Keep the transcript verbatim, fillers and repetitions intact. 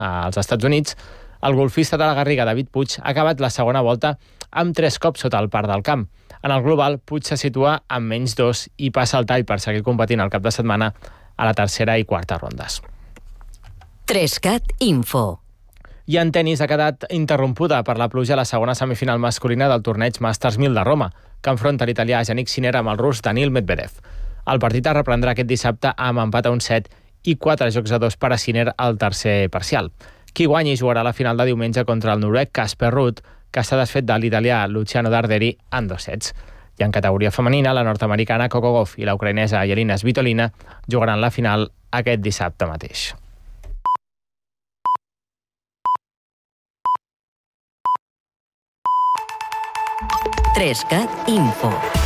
als Estats Units, el golfista de la Garriga, David Puig, ha acabat la segona volta amb tres cops sota el par del camp. En el global, Puig se situa amb menys dos i passa el tall per seguir competint el cap de setmana a la tercera i quarta rondes. Trescat Info. I en tenis ha quedat interrompuda per la pluja a la segona semifinal masculina del torneig Masters mil de Roma, que enfronta l'italià Jannik Sinner amb el rus Daniil Medvedev. El partit es reprendrà aquest dissabte amb empat a un set i quatre jocs a dos per a Sinner al tercer parcial. Qui guanyi jugarà la final de diumenge contra el noruec Casper Ruud, que s'ha desfet de l'italià Luciano Darderi en dos sets. I en categoria femenina, la nord-americana Coco Gauff i la ucraïnesa Yelena Svitolina jugaran la final aquest dissabte mateix. Trescat Info.